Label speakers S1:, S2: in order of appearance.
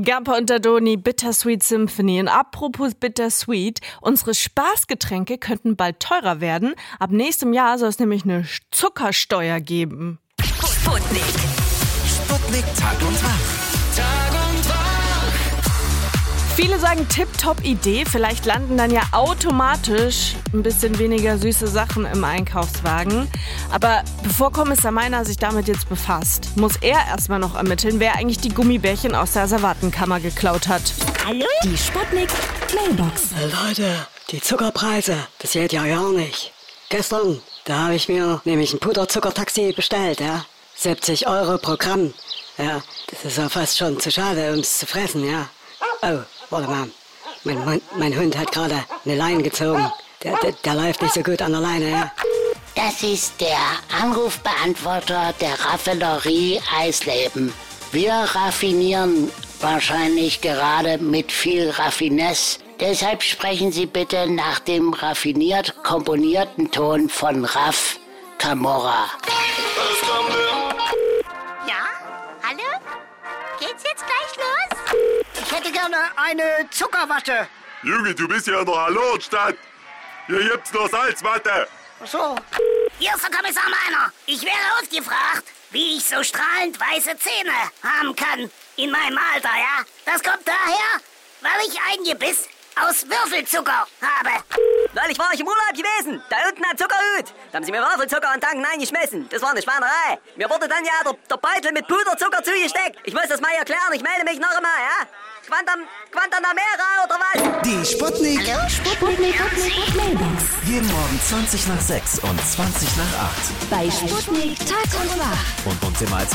S1: Gamper und Dadoni, Bittersweet Symphony. Und apropos Bittersweet, unsere Spaßgetränke könnten bald teurer werden. Ab nächstem Jahr soll es nämlich eine Zuckersteuer geben.
S2: Sputnik.
S3: Sputnik Tag und Wach. Tag und Wach.
S1: Viele sagen Tip-Top-Idee. Vielleicht landen dann ja automatisch ein bisschen weniger süße Sachen im Einkaufswagen. Aber bevor Kommissar Meiner sich damit jetzt befasst, muss er erstmal noch ermitteln, wer eigentlich die Gummibärchen aus der Asservatenkammer geklaut hat.
S2: Hallo? Die Sputnik Mailbox.
S4: Leute, die Zuckerpreise, das geht ja gar nicht. Gestern, da habe ich mir nämlich ein Puderzuckertaxi bestellt, ja. 70 € pro Gramm. Ja, das ist ja fast schon zu schade, um es zu fressen, ja. Oh, warte mal. Mein Hund hat gerade eine Leine gezogen. Der läuft nicht so gut an der Leine, ja.
S5: Das ist der Anrufbeantworter der Raffinerie Eisleben. Wir raffinieren wahrscheinlich gerade mit viel Raffinesse. Deshalb sprechen Sie bitte nach dem raffiniert komponierten Ton von Raff Camorra.
S6: Ja? Hallo? Geht's jetzt gleich los? Ich hätte gerne eine Zuckerwatte.
S7: Junge, du bist ja in der Hallo-Stadt. Hier gibt's nur Salzwatte.
S6: Ach so. Hier ist der Kommissar Meiner. Ich wäre ausgefragt, wie ich so strahlend weiße Zähne haben kann in meinem Alter, ja? Das kommt daher, weil ich ein Gebiss aus Würfelzucker habe.
S8: Neulich war ich im Urlaub gewesen, da unten am Zuckerhut. Da haben sie mir Würfelzucker und Tanken eingeschmissen. Das war eine Schweinerei. Mir wurde dann ja der Beutel mit Puderzucker zugesteckt. Ich muss das mal erklären, ich melde mich noch einmal, ja? Guantanamera oder was?
S3: Die Sputnik.
S2: Hallo? Sputnik Mailbox.
S3: Jeden Morgen 20 nach 6 und 20 nach 8.
S2: Bei Sputnik Tag und Wach.
S3: Und uns immer als